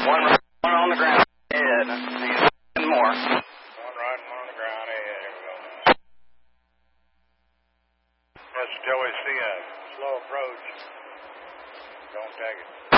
One on the ground ahead. And more. One right, one on the ground ahead. Here we go. Just until we see a slow approach. Don't take it.